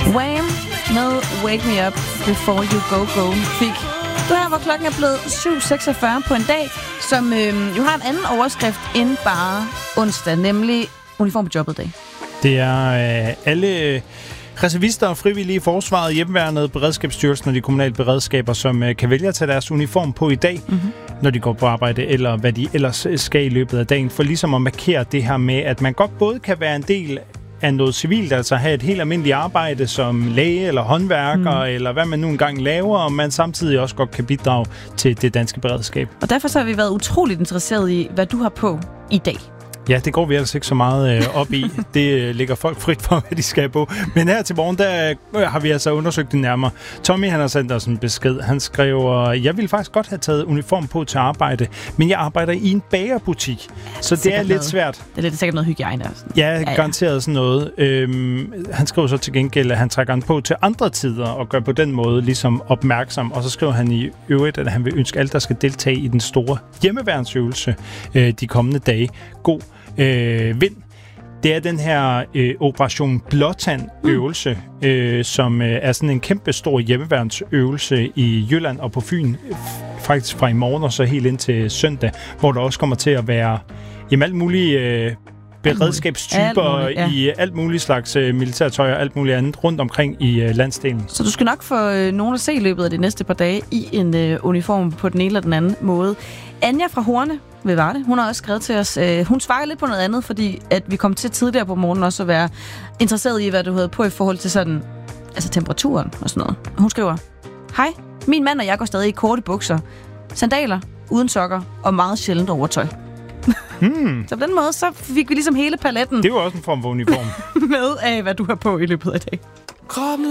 Wham! Med Wake Me Up Before You Go Go fik du her, hvor klokken er blevet 7.46 på en dag, som jo har en anden overskrift end bare onsdag, nemlig uniform på jobbet dag. Det er alle reservister og frivillige i forsvaret, hjemmeværnet, Beredskabsstyrelsen og de kommunale beredskaber, som kan vælge at tage deres uniform på i dag, når de går på arbejde, eller hvad de ellers skal i løbet af dagen, for ligesom at markere det her med, at man godt både kan være en del af noget civilt, altså have et helt almindeligt arbejde som læge eller håndværker, eller hvad man nu engang laver, og man samtidig også godt kan bidrage til det danske beredskab. Og derfor så har vi været utroligt interesseret i, hvad du har på i dag. Ja, det går vi ellers ikke så meget op i. Det ligger folk frit for, hvad de skal på. Men her til morgen, der har vi altså undersøgt det nærmere. Tommy, han har sendt os en besked. Han skriver, jeg ville faktisk godt have taget uniform på til arbejde, men jeg arbejder i en bagerbutik, så det er lidt svært. Det er sikkert noget hygiejne. Ja, garanteret sådan noget. Han skriver så til gengæld, at han trækker den på til andre tider og gør på den måde ligesom opmærksom. Og så skriver han i øvrigt, at han vil ønske alle, der skal deltage i den store hjemmeværnsøvelse de kommende dage, god vind. Det er den her Operation Blåtand-øvelse, som er sådan en kæmpe stor hjemmeværnsøvelse i Jylland og på Fyn, faktisk fra i morgen og så helt ind til søndag, hvor der også kommer til at være alt mulige beredskabstyper i alt muligt slags militærtøj og alt muligt andet rundt omkring i landsdelen. Så du skal nok få nogen at se i løbet af de næste par dage i en uniform på den ene eller den anden måde. Anja fra Horne ved Varde, hun har også skrevet til os. Hun svarer lidt på noget andet, fordi at vi kom til tidligere på morgenen også at være interesseret i, hvad du havde på i forhold til sådan, altså temperaturen og sådan noget. Hun skriver, hej, min mand og jeg går stadig i korte bukser, sandaler, uden sokker og meget sjældent overtøj. Så på den måde, så fik vi ligesom hele paletten. Det var også en form for uniform. Med af, hvad du har på i løbet af dag.